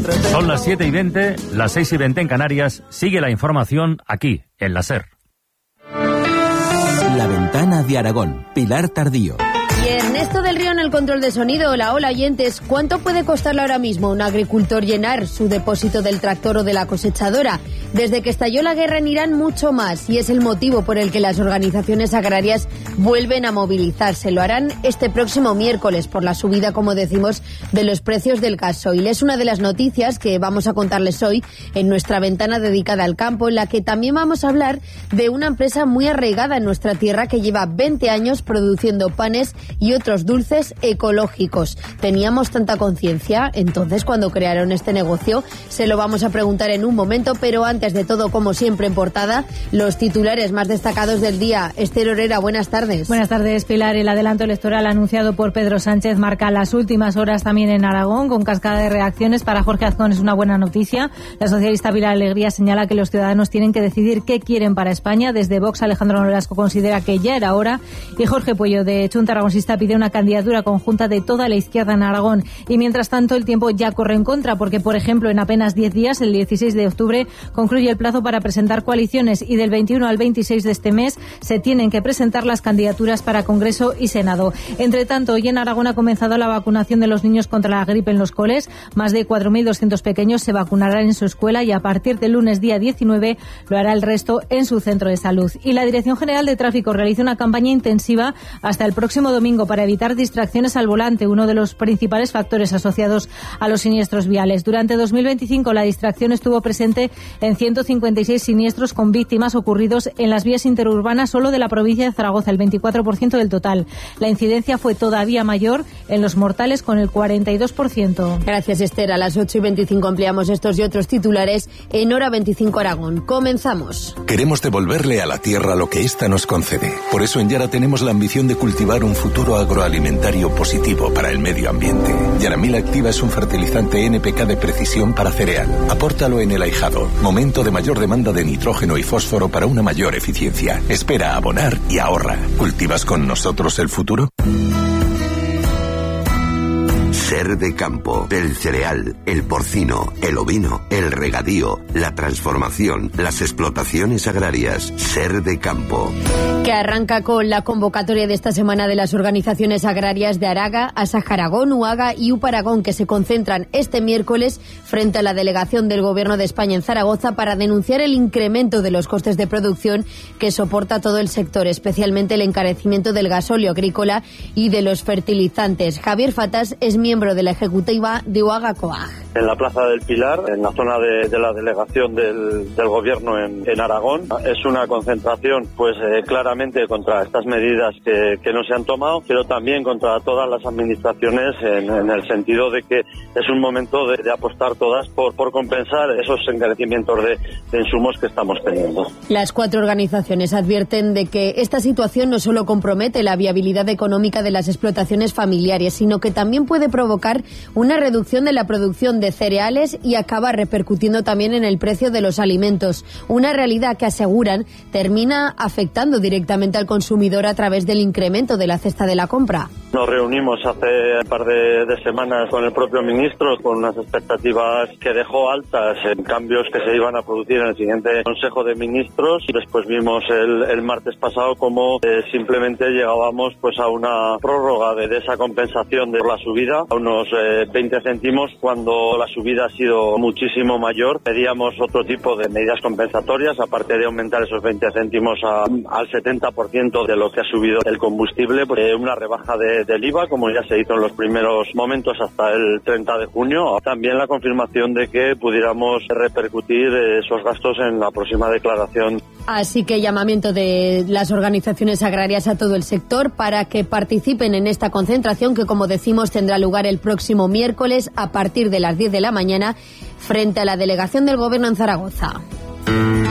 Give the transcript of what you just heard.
Son las 7:20, las 6:20 en Canarias. Sigue la información aquí, en la SER. La Ventana de Aragón, Pilar Tardío. Y Ernesto del Río en el control de sonido. Hola oyentes. ¿Cuánto puede costarle ahora mismo a un agricultor llenar su depósito del tractor o de la cosechadora? Desde que estalló la guerra en Irán, mucho más, y es el motivo por el que las organizaciones agrarias vuelven a movilizarse. Lo harán este próximo miércoles por la subida, como decimos, de los precios del gasoil. Es una de las noticias que vamos a contarles hoy en nuestra ventana dedicada al campo, en la que también vamos a hablar de una empresa muy arraigada en nuestra tierra que lleva 20 años produciendo panes y otros dulces ecológicos. ¿Teníamos tanta conciencia entonces cuando crearon este negocio? Se lo vamos a preguntar en un momento, pero antes de todo, como siempre en portada, los titulares más destacados del día. Esther Orera, buenas tardes. Buenas tardes, Pilar. El adelanto electoral anunciado por Pedro Sánchez marca las últimas horas también en Aragón, con cascada de reacciones. Para Jorge Azcón es una buena noticia. La socialista Pilar Alegría señala que los ciudadanos tienen que decidir qué quieren para España. Desde Vox, Alejandro Nolasco considera que ya era hora. Y Jorge Puello, de Chunta Aragonisista, pide una candidatura conjunta de toda la izquierda en Aragón. Y mientras tanto, el tiempo ya corre en contra, porque, por ejemplo, en apenas 10 días, el 16 de octubre, concluye el plazo para presentar coaliciones, y del 21 al 26 de este mes se tienen que presentar las candidaturas para Congreso y Senado. Entre tanto, hoy en Aragón ha comenzado la vacunación de los niños contra la gripe en los coles. Más de 4.200 pequeños se vacunarán en su escuela, y a partir del lunes día 19 lo hará el resto en su centro de salud. Y la Dirección General de Tráfico realiza una campaña intensiva hasta el próximo domingo para evitar distracciones al volante, uno de los principales factores asociados a los siniestros viales. Durante 2025 la distracción estuvo presente en 156 siniestros con víctimas ocurridos en las vías interurbanas solo de la provincia de Zaragoza, el 24% del total. La incidencia fue todavía mayor en los mortales, con el 42%. Gracias, Esther. A las 8:25 ampliamos estos y otros titulares en Hora 25 Aragón. Comenzamos. Queremos devolverle a la tierra lo que ésta nos concede. Por eso en Yara tenemos la ambición de cultivar un futuro agroalimentario positivo para el medio ambiente. Yaramil Activa es un fertilizante NPK de precisión para cereal. Apórtalo en el ahijado. Momento de mayor demanda de nitrógeno y fósforo para una mayor eficiencia. Espera a abonar y ahorra. ¿Cultivas con nosotros el futuro? Ser de campo, el cereal, el porcino, el ovino, el regadío, la transformación, las explotaciones agrarias. Ser de campo. Que arranca con la convocatoria de esta semana de las organizaciones agrarias de Araga, Asaja Aragón, UAGA y UPAragón, que se concentran este miércoles frente a la delegación del Gobierno de España en Zaragoza para denunciar el incremento de los costes de producción que soporta todo el sector, especialmente el encarecimiento del gasóleo agrícola y de los fertilizantes. Javier Fatas es miembro de la ejecutiva de UAGA COAG. En la Plaza del Pilar, en la zona de la delegación del Gobierno en Aragón, es una concentración pues claramente contra estas medidas que no se han tomado, pero también contra todas las administraciones en el sentido de que es un momento de apostar todas por compensar esos encarecimientos de insumos que estamos teniendo. Las 4 organizaciones advierten de que esta situación no solo compromete la viabilidad económica de las explotaciones familiares, sino que también puede provocar una reducción de la producción de cereales y acaba repercutiendo también en el precio de los alimentos. Una realidad que, aseguran, termina afectando directamente al consumidor a través del incremento de la cesta de la compra. Nos reunimos hace un par de semanas con el propio ministro con unas expectativas que dejó altas en cambios que se iban a producir en el siguiente Consejo de Ministros. Después vimos el martes pasado cómo simplemente llegábamos pues a una prórroga de esa compensación de la subida a unos 20 céntimos cuando la subida ha sido muchísimo mayor. Pedíamos otro tipo de medidas compensatorias, aparte de aumentar esos 20 céntimos al 70% de lo que ha subido el combustible, una rebaja del IVA, como ya se hizo en los primeros momentos hasta el 30 de junio. También la confirmación de que pudiéramos repercutir esos gastos en la próxima declaración. Así que llamamiento de las organizaciones agrarias a todo el sector para que participen en esta concentración que, como decimos, tendrá lugar el próximo miércoles a partir de las 10 de la mañana frente a la delegación del Gobierno en Zaragoza.